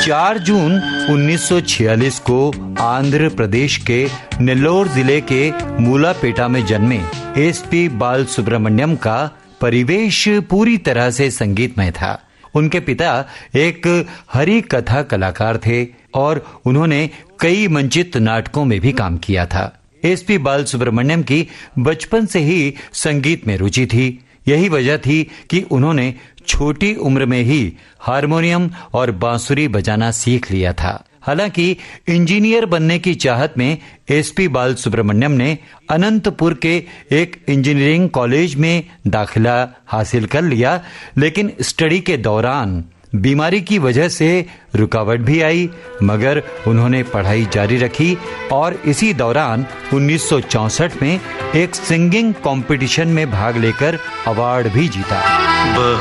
4 जून 1946 को आंध्र प्रदेश के नेल्लोर जिले के मूलापेटा में जन्मे एसपी बालसुब्रमण्यम का परिवेश पूरी तरह से संगीतमय था। उनके पिता एक हरि कथा कलाकार थे और उन्होंने कई मंचित नाटकों में भी काम किया था। एसपी बालसुब्रमण्यम की बचपन से ही संगीत में रुचि थी। यही वजह थी कि उन्होंने छोटी उम्र में ही हारमोनियम और बांसुरी बजाना सीख लिया था। हालांकि इंजीनियर बनने की चाहत में एसपी बालसुब्रमण्यम ने अनंतपुर के एक इंजीनियरिंग कॉलेज में दाखिला हासिल कर लिया, लेकिन स्टडी के दौरान बीमारी की वजह से रुकावट भी आई, मगर उन्होंने पढ़ाई जारी रखी और इसी दौरान 1964 में एक सिंगिंग कंपटीशन में भाग लेकर अवार्ड भी जीता।